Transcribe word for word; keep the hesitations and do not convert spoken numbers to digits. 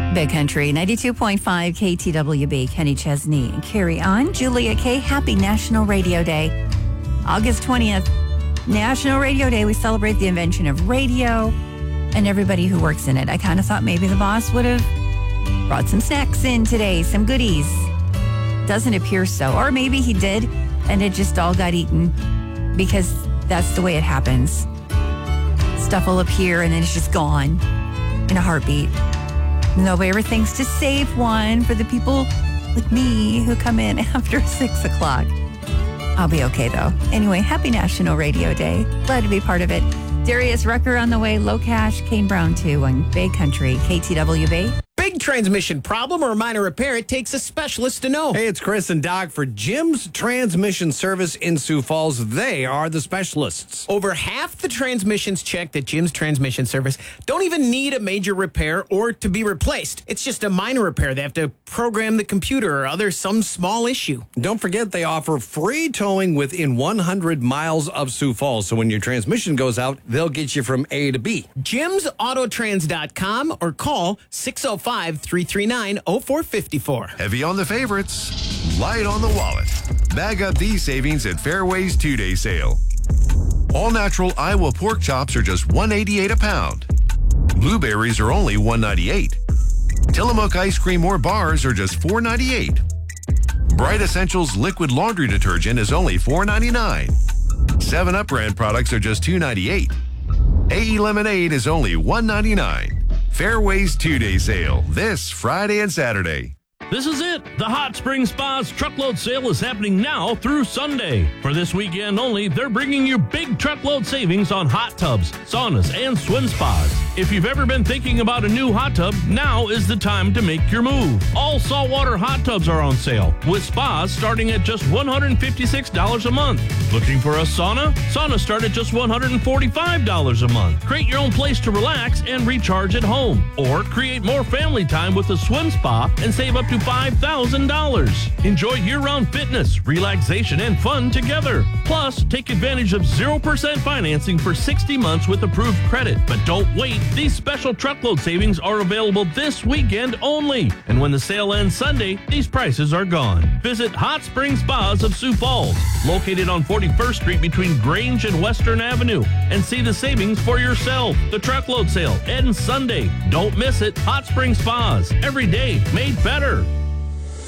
Big Country, ninety-two point five K T W B, Kenny Chesney and Carrie on. Julia K, happy National Radio Day. August twentieth, National Radio Day. We celebrate the invention of radio and everybody who works in it. I kind of thought maybe the boss would have brought some snacks in today, some goodies. Doesn't appear so. Or maybe he did and it just all got eaten because that's the way it happens. Stuff will appear and then it's just gone in a heartbeat. Nobody ever thinks to save one for the people like me who come in after six o'clock. I'll be okay, though. Anyway, happy National Radio Day. Glad to be part of it. Darius Rucker on the way. Low Cash, Kane Brown, too, on Bay Country, K T W B. Big transmission problem or minor repair, it takes a specialist to know. Hey, it's Chris and Doc for Jim's Transmission Service in Sioux Falls. They are the specialists. Over half the transmissions checked at Jim's Transmission Service don't even need a major repair or to be replaced. It's just a minor repair. They have to program the computer or other some small issue. Don't forget they offer free towing within one hundred miles of Sioux Falls. So when your transmission goes out, they'll get you from A to B. jims autotrans dot com or call six oh five, three three nine, oh four five four. Heavy on the favorites, light on the wallet. Bag up these savings at Fairway's two-day sale. All-natural Iowa pork chops are just one eighty-eight a pound. Blueberries are only one ninety-eight. Tillamook ice cream or bars are just four ninety-eight. Bright Essentials liquid laundry detergent is only four ninety-nine. seven up brand products are just two ninety-eight. A E lemonade is only one ninety-nine. Fairway's two-day sale this Friday and Saturday. This is it. The Hot Spring Spa's truckload sale is happening now through Sunday. For this weekend only, they're bringing you big truckload savings on hot tubs, saunas, and swim spas. If you've ever been thinking about a new hot tub, now is the time to make your move. All saltwater hot tubs are on sale, with spas starting at just one hundred fifty-six dollars a month. Looking for a sauna? Saunas start at just one hundred forty-five dollars a month. Create your own place to relax and recharge at home. Or create more family time with a swim spa and save up to five thousand dollars. Enjoy year-round fitness, relaxation, and fun together. Plus, take advantage of zero percent financing for sixty months with approved credit. But don't wait. These special truckload savings are available this weekend only. And when the sale ends Sunday, these prices are gone. Visit Hot Spring Spas of Sioux Falls, located on forty-first Street between Grange and Western Avenue, and see the savings for yourself. The truckload sale ends Sunday. Don't miss it. Hot Spring Spas, every day made better.